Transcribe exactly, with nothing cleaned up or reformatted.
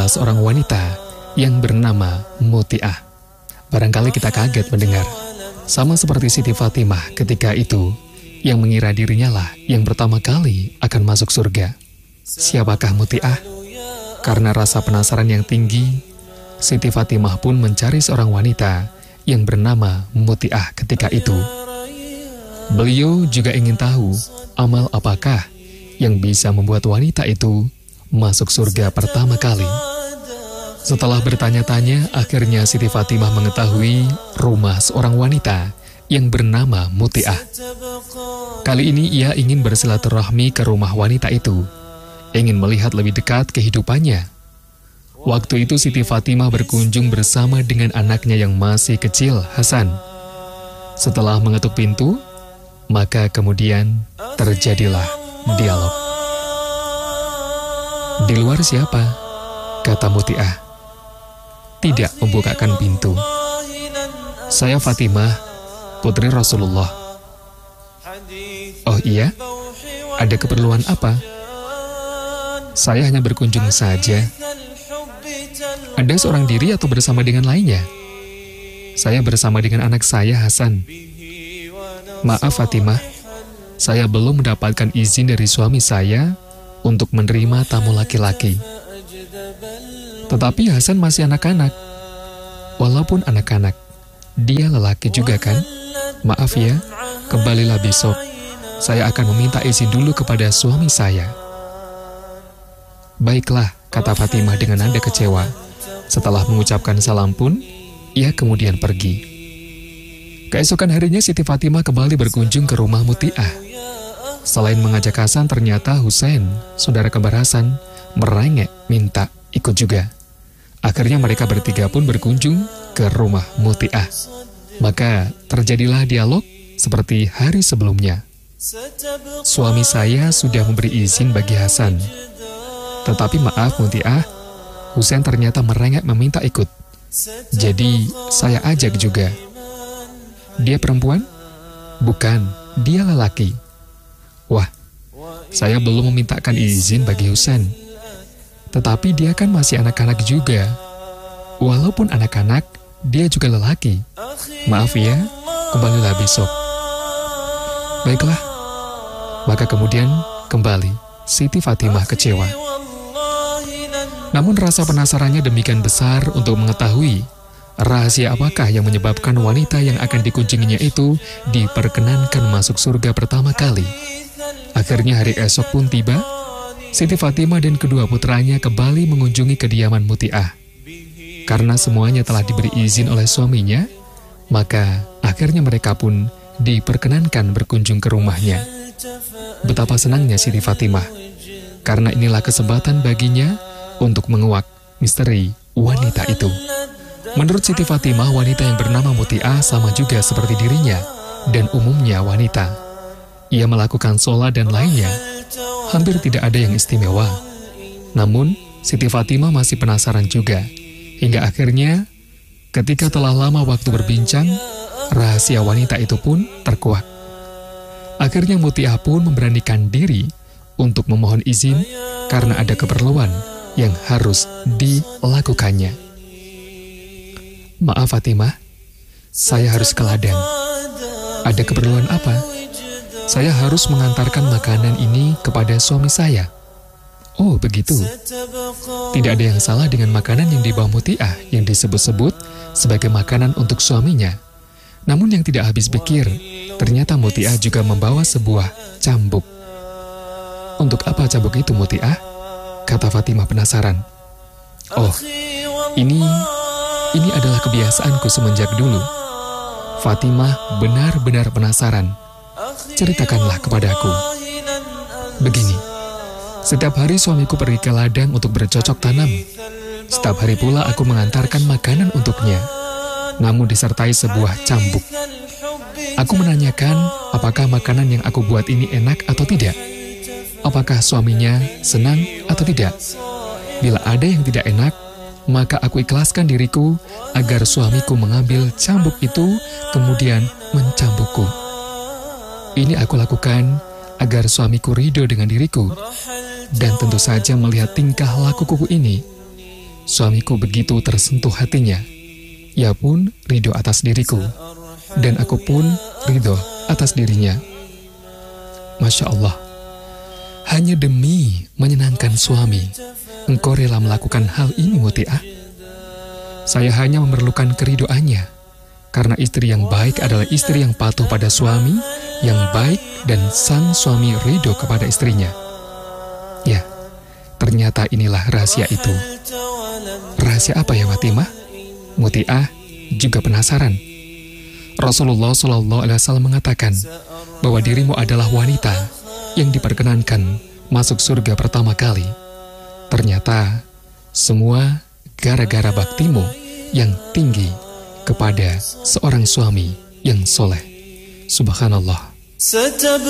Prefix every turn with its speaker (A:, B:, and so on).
A: adalah seorang wanita yang bernama Muti'ah. Barangkali kita kaget mendengar, sama seperti Siti Fatimah ketika itu, yang mengira dirinya lah yang pertama kali akan masuk surga. Siapakah Muti'ah? Karena rasa penasaran yang tinggi, Siti Fatimah pun mencari seorang wanita yang bernama Muti'ah ketika itu. Beliau juga ingin tahu amal apakah yang bisa membuat wanita itu masuk surga pertama kali. Setelah bertanya-tanya, akhirnya Siti Fatimah mengetahui rumah seorang wanita yang bernama Muti'ah. Kali ini ia ingin bersilaturahmi ke rumah wanita itu, ingin melihat lebih dekat kehidupannya. Waktu itu Siti Fatimah berkunjung bersama dengan anaknya yang masih kecil, Hasan. Setelah mengetuk pintu, maka kemudian terjadilah dialog. "Di luar siapa?" kata Muti'ah. Tidak membukakan pintu. "Saya Fatimah, putri Rasulullah." "Oh iya? Ada keperluan apa?" "Saya hanya berkunjung saja." "Ada seorang diri atau bersama dengan lainnya?" "Saya bersama dengan anak saya, Hasan." "Maaf Fatimah, saya belum mendapatkan izin dari suami saya untuk menerima tamu laki-laki." "Tetapi Hasan masih anak-anak." "Walaupun anak-anak, dia lelaki juga kan? Maaf ya, kembalilah besok. Saya akan meminta izin dulu kepada suami saya." "Baiklah," kata Fatimah dengan nada kecewa. Setelah mengucapkan salam pun, ia kemudian pergi. Keesokan harinya Siti Fatimah kembali berkunjung ke rumah Muti'ah. Selain mengajak Hasan, ternyata Husain, saudara kembar Hasan, merengek minta ikut juga. Akhirnya mereka bertiga pun berkunjung ke rumah Muti'ah. Maka terjadilah dialog seperti hari sebelumnya. "Suami saya sudah memberi izin bagi Hasan. Tetapi maaf Muti'ah, Husain ternyata merengek meminta ikut. Jadi saya ajak juga." "Dia perempuan?" "Bukan, dia lelaki." "Wah, saya belum memintakan izin bagi Husain. Tetapi dia kan masih anak-anak juga." "Walaupun anak-anak, dia juga lelaki. Maaf ya, kembalilah besok." Baiklah. Maka kemudian kembali Siti Fatimah kecewa. Namun rasa penasarannya demikian besar untuk mengetahui rahasia apakah yang menyebabkan wanita yang akan dikunjunginya itu diperkenankan masuk surga pertama kali. Akhirnya hari esok pun tiba. Siti Fatimah dan kedua putranya kembali mengunjungi kediaman Muti'ah. Karena semuanya telah diberi izin oleh suaminya, maka akhirnya mereka pun diperkenankan berkunjung ke rumahnya. Betapa senangnya Siti Fatimah, karena inilah kesempatan baginya untuk menguak misteri wanita itu. Menurut Siti Fatimah, wanita yang bernama Muti'ah sama juga seperti dirinya dan umumnya wanita. Ia melakukan sholat dan lainnya. Hampir tidak ada yang istimewa. Namun, Siti Fatimah masih penasaran juga. Hingga akhirnya, ketika telah lama waktu berbincang, rahasia wanita itu pun terkuak. Akhirnya Muti'ah pun memberanikan diri untuk memohon izin karena ada keperluan yang harus dilakukannya. "Maaf Fatimah, saya harus ke ladang." "Ada keperluan apa?" "Saya harus mengantarkan makanan ini kepada suami saya." "Oh begitu." Tidak ada yang salah dengan makanan yang dibawa Muti'ah yang disebut-sebut sebagai makanan untuk suaminya. Namun yang tidak habis pikir, ternyata Muti'ah juga membawa sebuah cambuk. "Untuk apa cambuk itu Muti'ah?" kata Fatimah penasaran. "Oh, ini, ini adalah kebiasaanku semenjak dulu." Fatimah benar-benar penasaran. "Ceritakanlah kepadaku." "Begini, setiap hari suamiku pergi ke ladang untuk bercocok tanam. Setiap hari pula aku mengantarkan makanan untuknya, namun disertai sebuah cambuk. Aku menanyakan apakah makanan yang aku buat ini enak atau tidak. Apakah suaminya senang atau tidak. Bila ada yang tidak enak, maka aku ikhlaskan diriku agar suamiku mengambil cambuk itu kemudian mencambukku. Ini aku lakukan agar suamiku ridho dengan diriku. Dan tentu saja melihat tingkah laku kuku ini, suamiku begitu tersentuh hatinya. Ia pun ridho atas diriku, dan aku pun ridho atas dirinya. Masya Allah, hanya demi menyenangkan suami, engkau rela melakukan hal ini, Muti'ah? Saya hanya memerlukan keridoannya, karena istri yang baik adalah istri yang patuh pada suami, yang baik dan sang suami ridho kepada istrinya. Ya, ternyata inilah rahasia itu. Rahasia apa ya, Fatimah? Muti'ah juga penasaran. Rasulullah shallallahu alaihi wasallam mengatakan bahwa dirimu adalah wanita yang diperkenankan masuk surga pertama kali. Ternyata semua gara-gara baktimu yang tinggi kepada seorang suami yang soleh. Subhanallah.